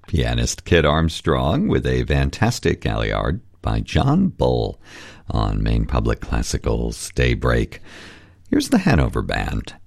Pianist Kit Armstrong with a fantastic Galliard by John Bull on Maine Public Classical's Daybreak. Here's the Hanover Band.